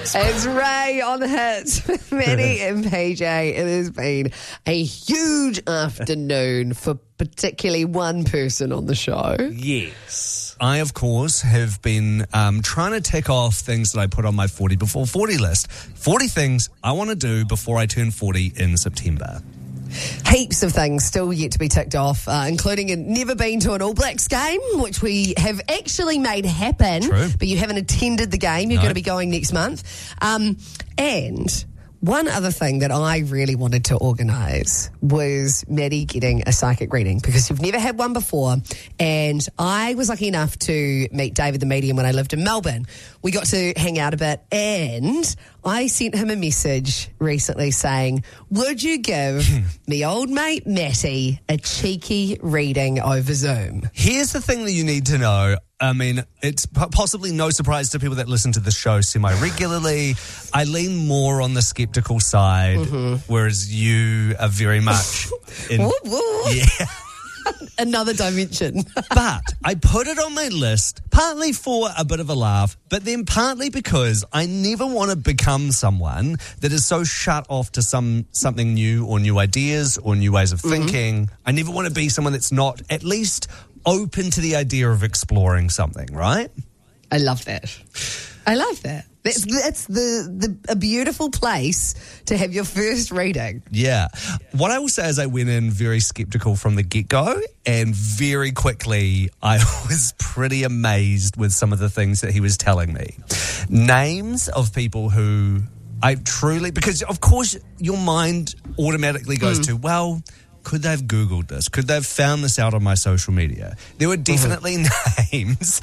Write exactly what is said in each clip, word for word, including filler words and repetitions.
It's Ray on the hits with Maddie and P J. It has been a huge afternoon for particularly one person on the show. Yes. I, of course, have been um, trying to tick off things that I put on my forty before forty list. forty things I want to do before I turn forty in September. Heaps of things still yet to be ticked off, uh, including a never been to an All Blacks game, which we have actually made happen. True. But you haven't attended the game. You're No. going to be going next month. Um, and one other thing that I really wanted to organise was Maddie getting a psychic reading, because you've never had one before. And I was lucky enough to meet David the Medium when I lived in Melbourne. We got to hang out a bit, and I sent him a message recently saying, would you give me old mate Matty a cheeky reading over Zoom? Here's the thing that you need to know. I mean, it's p- possibly no surprise to people that listen to the show semi-regularly. I lean more on the skeptical side, mm-hmm. whereas you are very much in... Woo, woo. Yeah. Another dimension. But I put it on my list partly for a bit of a laugh, but then partly because I never want to become someone that is so shut off to some something new or new ideas or new ways of thinking. Mm-hmm. I never want to be someone that's not at least open to the idea of exploring something, right? I love that. I love that. That's, that's the, the a beautiful place to have your first reading. Yeah. What I will say is I went in very skeptical from the get-go, and very quickly I was pretty amazed with some of the things that he was telling me. Names of people who I truly... Because, of course, your mind automatically goes mm. to, well... could they have Googled this? Could they have found this out on my social media? There were definitely mm-hmm. names.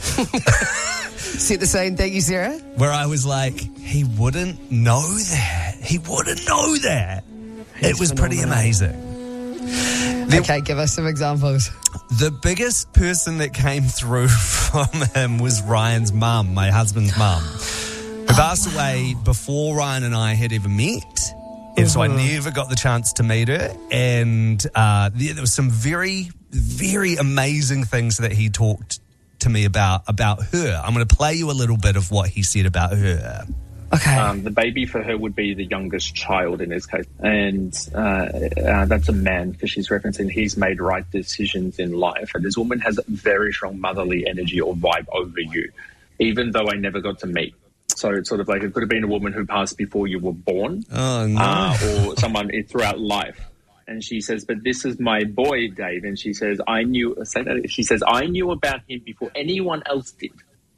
Said the same thing, you, Sarah? Where I was like, he wouldn't know that. He wouldn't know that. He's it was pretty amazing. There, okay, give us some examples. The biggest person that came through from him was Ryan's mum, my husband's mum, who passed wow. away before Ryan and I had ever met. And so I never got the chance to meet her. And uh, there, there was some very, very amazing things that he talked to me about, about her. I'm going to play you a little bit of what he said about her. Okay. Um, the baby for her would be the youngest child in his case. And uh, uh, that's a man, because she's referencing he's made right decisions in life. And this woman has a very strong motherly energy or vibe over you, even though I never got to meet. So it's sort of like it could have been a woman who passed before you were born, oh, no. uh, or someone throughout life. And she says, but this is my boy, Dave. And she says, I knew, say that, she says, I knew about him before anyone else did.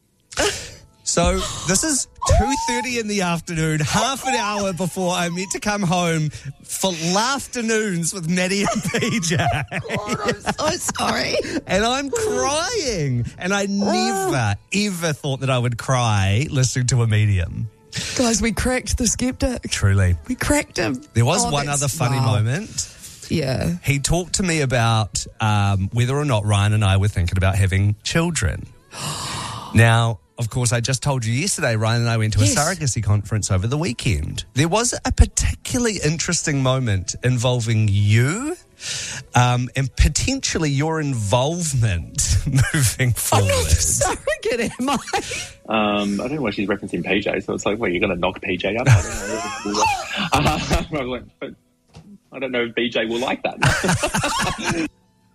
So this is two thirty in the afternoon, half an hour before I'm meant to come home for afternoons with Maddie and P J. God, I'm so sorry. And I'm crying. And I never, ever thought that I would cry listening to a medium. Guys, we cracked the skeptic. Truly. We cracked him. There was oh, one other funny wow. moment. Yeah. He talked to me about um, whether or not Ryan and I were thinking about having children. Now... Of course, I just told you yesterday, Ryan and I went to a yes. surrogacy conference over the weekend. There was a particularly interesting moment involving you um, and potentially your involvement moving forward. I'm not a surrogate, am I? Um, I don't know why she's referencing P J, so it's like, well, you're going to knock P J up? I don't know. uh, I, like, but I don't know if B J will like that.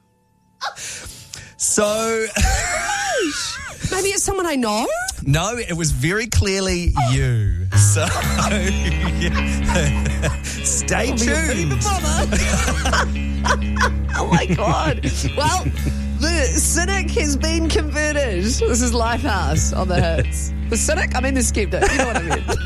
So... Maybe it's someone I know? No, it was very clearly you. So, stay tuned. Oh, my God. Well, the cynic has been converted. This is Lifehouse on the hits. The cynic? I mean the skeptic. You know what I mean.